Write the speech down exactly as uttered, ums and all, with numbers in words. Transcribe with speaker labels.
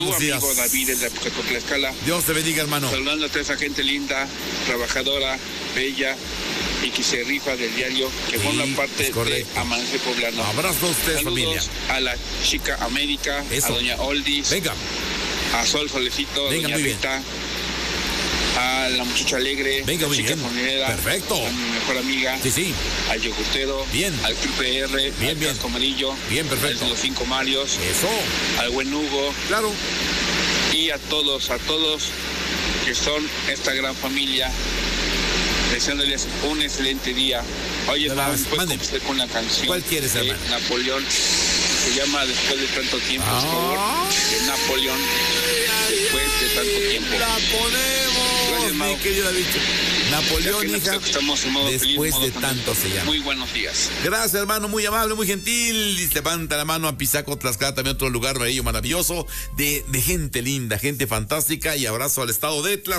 Speaker 1: Tu amigo David desde Tlaxcala.
Speaker 2: Dios te bendiga, hermano.
Speaker 1: Saludando a toda esa gente linda, trabajadora, bella y que se rifa del diario, que
Speaker 2: Sí,
Speaker 1: forma parte
Speaker 2: es
Speaker 1: de Amanecer Poblano.
Speaker 2: Abrazo a usted,
Speaker 1: Saludos
Speaker 2: familia.
Speaker 1: a la chica América,
Speaker 2: Eso.
Speaker 1: a doña Oldis,
Speaker 2: Venga.
Speaker 1: a Sol Solecito, a
Speaker 2: Venga,
Speaker 1: doña
Speaker 2: muy bien.
Speaker 1: Rita, a la muchacha alegre,
Speaker 2: Venga,
Speaker 1: la
Speaker 2: muy
Speaker 1: chica
Speaker 2: bien.
Speaker 1: familiar,
Speaker 2: Perfecto.
Speaker 1: a mi mejor amiga,
Speaker 2: Sí, sí.
Speaker 1: al yogurtero,
Speaker 2: Bien.
Speaker 1: al triple R,
Speaker 2: Bien,
Speaker 1: al
Speaker 2: bien.
Speaker 1: casco amarillo,
Speaker 2: Bien, perfecto.
Speaker 1: a los cinco Marios,
Speaker 2: Eso.
Speaker 1: al buen Hugo,
Speaker 2: Claro.
Speaker 1: y a todos, a todos que son esta gran familia, deseándoles un excelente día. Oye,
Speaker 2: De la-
Speaker 1: hermano, ¿puedes
Speaker 2: mande.
Speaker 1: comenzar con una canción?
Speaker 2: ¿Cuál quieres,
Speaker 1: de
Speaker 2: hermano?
Speaker 1: Napoleón, se llama Después de tanto tiempo, por
Speaker 2: Ah.
Speaker 1: favor, de Napoleón, después de tanto tiempo.
Speaker 2: La ponemos,
Speaker 1: Gracias, Mau.
Speaker 2: mi querido David. Napoleón,
Speaker 1: Ya que
Speaker 2: hija.
Speaker 1: estamos en modo feliz,
Speaker 2: Después
Speaker 1: modo
Speaker 2: de
Speaker 1: contento.
Speaker 2: tanto se llama.
Speaker 1: Muy buenos días.
Speaker 2: Gracias, hermano, muy amable, muy gentil. Y levanta la mano a Pisaco, Tlaxcala, también otro lugar bello, maravilloso, de, de gente linda, gente fantástica. Y abrazo al estado de Tlaxcala.